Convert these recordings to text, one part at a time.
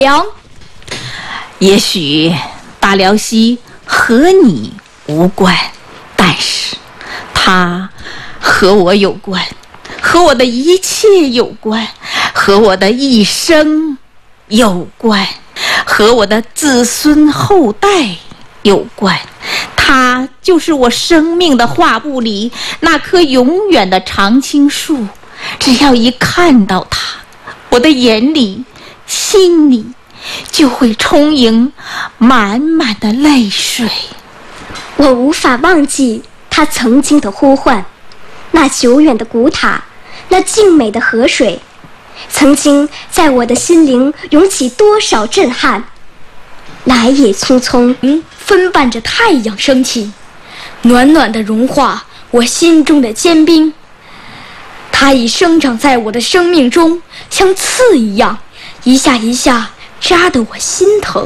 梁， 也许大辽西和你无关，但是它和我有关，和我的一切有关，和我的一生有关，和我的子孙后代有关。它就是我生命的画布里那棵永远的常青树，只要一看到它，我的眼里心里就会充盈满满的泪水。 我无法忘记他曾经的呼唤，那久远的古塔，那静美的河水，曾经在我的心灵涌起多少震撼。来也匆匆， 分伴着太阳升起，暖暖的融化我心中的坚冰。它已生长在我的生命中，像刺一样，一下一下扎得我心疼。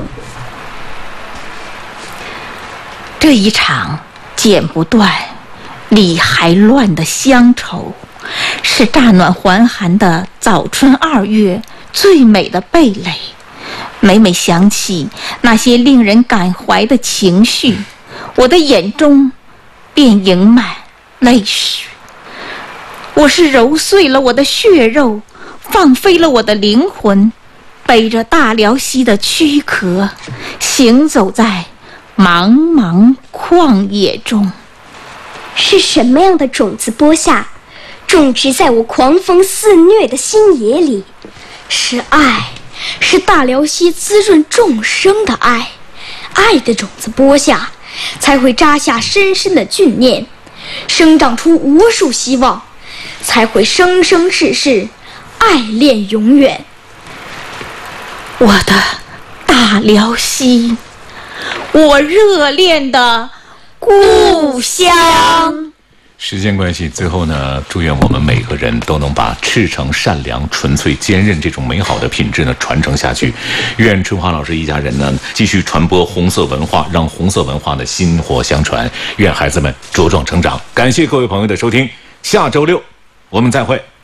这一场剪不断理还乱的乡愁，是乍暖还寒的早春2月最美的蓓蕾。每每想起那些令人感怀的情绪，我的眼中便盈满泪水。我是揉碎了我的血肉，放飞了我的灵魂，背着大辽西的躯壳，行走在茫茫旷野中。 是什么样的种子播下，种植在我狂风肆虐的心野里？ 是爱，是大辽西滋润众生的爱。爱的种子播下，才会扎下深深的菌念，生长出无数希望，才会生生世世爱恋永远。 我的大辽西，我热恋的故乡。 时间关系，最后呢，祝愿我们每个人都能把赤诚、善良、纯粹、坚韧这种美好的品质呢传承下去。愿春华老师一家人呢继续传播红色文化，让红色文化呢薪火相传。愿孩子们茁壮成长。感谢各位朋友的收听，下周6我们再会。